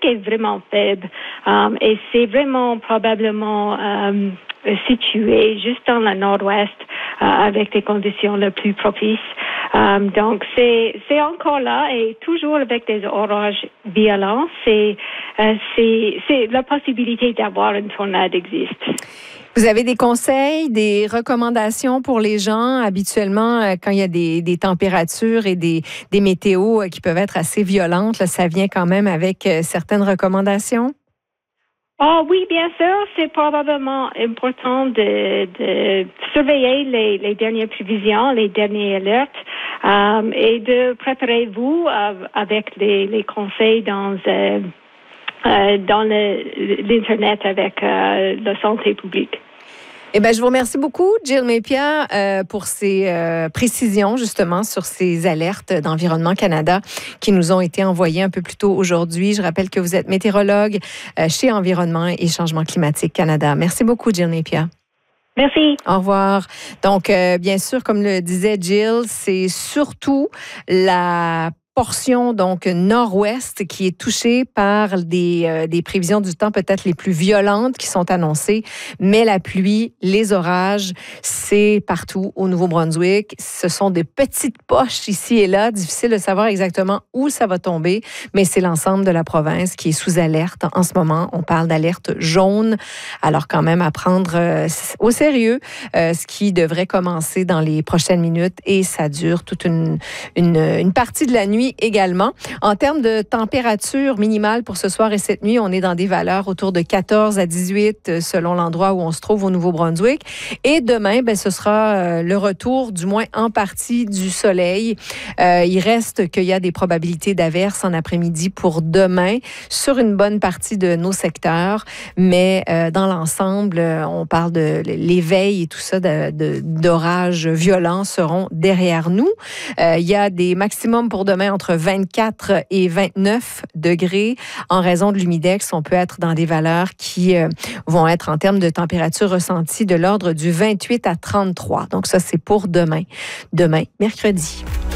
risque est vraiment faible et c'est vraiment probablement situé juste dans le nord-ouest avec des conditions les plus propices. Donc, c'est encore là et toujours avec des orages violents. C'est la possibilité d'avoir une tornade existe. Vous avez des conseils, des recommandations pour les gens habituellement quand il y a des températures et des météos qui peuvent être assez violentes, là, ça vient quand même avec certaines recommandations? Ah oui, bien sûr, c'est probablement important de surveiller les dernières prévisions, les dernières alertes et de préparer vous avec les conseils dans l'Internet avec la santé publique. Eh bien, je vous remercie beaucoup, Jill Mépia, pour ces précisions, justement, sur ces alertes d'Environnement Canada qui nous ont été envoyées un peu plus tôt aujourd'hui. Je rappelle que vous êtes météorologue chez Environnement et Changement climatique Canada. Merci beaucoup, Jill Mépia. Merci. Au revoir. Donc, bien sûr, comme le disait Jill, c'est surtout la portion donc nord-ouest qui est touchée par des prévisions du temps peut-être les plus violentes qui sont annoncées, mais la pluie, les orages, c'est partout au Nouveau-Brunswick. Ce sont des petites poches ici et là, difficile de savoir exactement où ça va tomber, mais c'est l'ensemble de la province qui est sous alerte en ce moment. On parle d'alerte jaune, alors quand même à prendre au sérieux ce qui devrait commencer dans les prochaines minutes et ça dure toute une partie de la nuit également. En termes de température minimale pour ce soir et cette nuit, on est dans des valeurs autour de 14 à 18 selon l'endroit où on se trouve au Nouveau-Brunswick. Et demain, ce sera le retour, du moins en partie, du soleil. Il reste qu'il y a des probabilités d'averses en après-midi pour demain sur une bonne partie de nos secteurs. Mais dans l'ensemble, on parle de l'éveil et tout ça d'orages violents seront derrière nous. Il y a des maximums pour demain entre 24 et 29 degrés. En raison de l'humidex, on peut être dans des valeurs qui vont être en termes de température ressentie de l'ordre du 28 à 33. Donc ça, c'est pour demain. Demain, mercredi.